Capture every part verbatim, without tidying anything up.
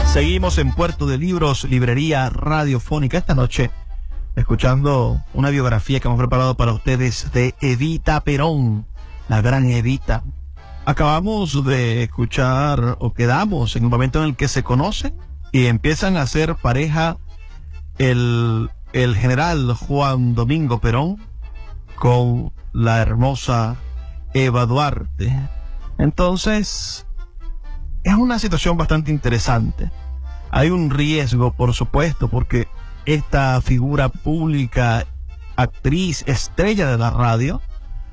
Seguimos en Puerto de Libros, librería radiofónica. Esta noche, escuchando una biografía que hemos preparado para ustedes de Evita Perón, la gran Evita. Acabamos de escuchar, o quedamos en el momento en el que se conocen y empiezan a ser pareja el, el general Juan Domingo Perón con la hermosa Eva Duarte. Entonces, es una situación bastante interesante. Hay un riesgo, por supuesto, porque esta figura pública, actriz, estrella de la radio,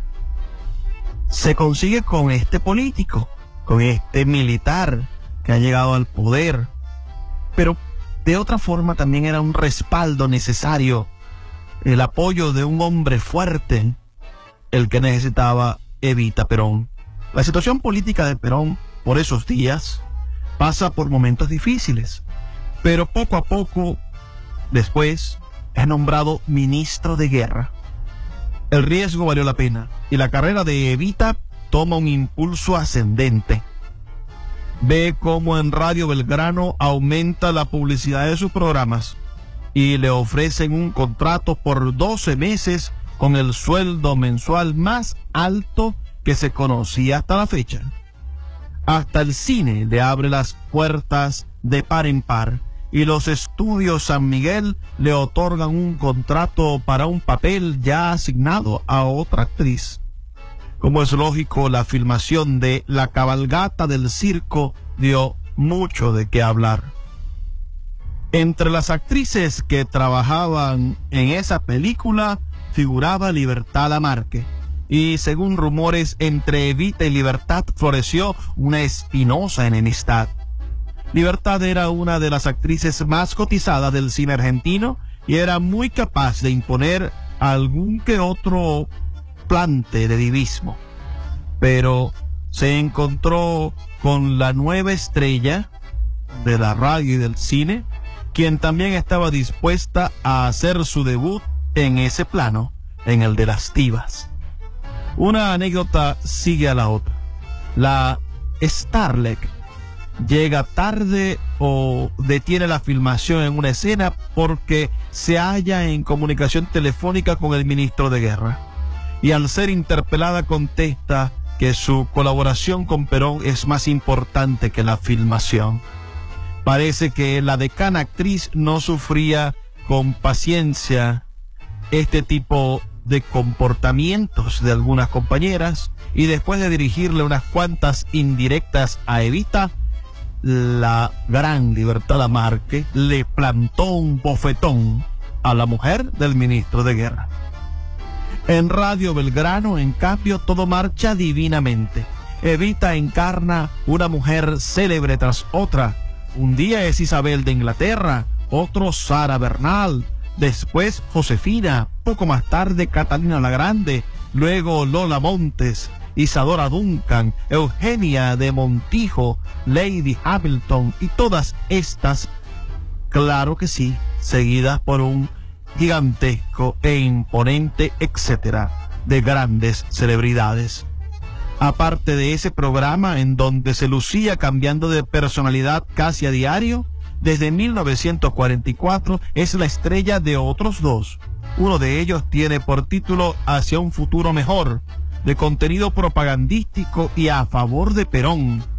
se consigue con este político, con este militar que ha llegado al poder. Pero de otra forma también era un respaldo necesario, el apoyo de un hombre fuerte, el que necesitaba Evita Perón. La situación política de Perón por esos días pasa por momentos difíciles, pero poco a poco después es nombrado ministro de guerra. El riesgo valió la pena y la carrera de Evita toma un impulso ascendente. Ve cómo en Radio Belgrano aumenta la publicidad de sus programas y le ofrecen un contrato por doce meses con el sueldo mensual más alto que se conocía hasta la fecha. Hasta el cine le abre las puertas de par en par y los estudios San Miguel le otorgan un contrato para un papel ya asignado a otra actriz. Como es lógico, la filmación de La cabalgata del circo dio mucho de qué hablar. Entre las actrices que trabajaban en esa película figuraba Libertad Lamarque. Y según rumores, entre Evita y Libertad floreció una espinosa enemistad. Libertad era una de las actrices más cotizadas del cine argentino y era muy capaz de imponer algún que otro plante de divismo. Pero se encontró con la nueva estrella de la radio y del cine, quien también estaba dispuesta a hacer su debut en ese plano, en el de las divas. Una anécdota sigue a la otra. La Starlet llega tarde o detiene la filmación en una escena porque se halla en comunicación telefónica con el ministro de guerra. Y al ser interpelada contesta que su colaboración con Perón es más importante que la filmación. Parece que la decana actriz no sufría con paciencia este tipo de comportamientos de algunas compañeras y después de dirigirle unas cuantas indirectas a Evita, la gran Libertad Lamarque le plantó un bofetón a la mujer del ministro de guerra. En Radio Belgrano, en cambio, todo marcha divinamente. Evita encarna una mujer célebre tras otra. Un día es Isabel de Inglaterra, otro Sara Bernal, después Josefina, poco más tarde Catalina la Grande, luego Lola Montes, Isadora Duncan, Eugenia de Montijo, Lady Hamilton y todas estas, claro que sí, seguidas por un gigantesco e imponente etcétera de grandes celebridades. Aparte de ese programa en donde se lucía cambiando de personalidad casi a diario, desde mil novecientos cuarenta y cuatro es la estrella de otros dos. Uno de ellos tiene por título Hacia un futuro mejor, de contenido propagandístico y a favor de Perón,